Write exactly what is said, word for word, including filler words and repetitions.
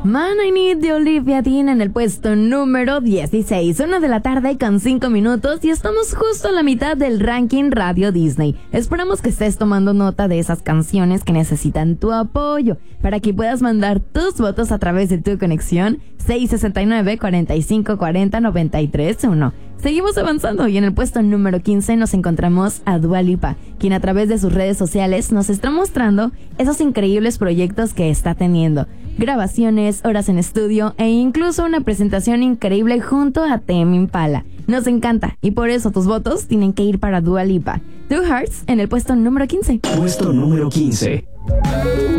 Man I Need de Olivia Dean en el puesto número dieciséis, una de la tarde con cinco minutos y estamos justo a la mitad del ranking Radio Disney. Esperamos que estés tomando nota de esas canciones que necesitan tu apoyo para que puedas mandar tus votos a través de tu conexión seis sesenta y nueve, cuarenta y cinco cuarenta, noventa y tres uno. Seguimos avanzando y en el puesto número quince nos encontramos a Dua Lipa, quien a través de sus redes sociales nos está mostrando esos increíbles proyectos que está teniendo. Grabaciones, horas en estudio e incluso una presentación increíble junto a Tame Impala. Nos encanta y por eso tus votos tienen que ir para Dua Lipa. Two Hearts en el puesto número quince. Puesto número quince.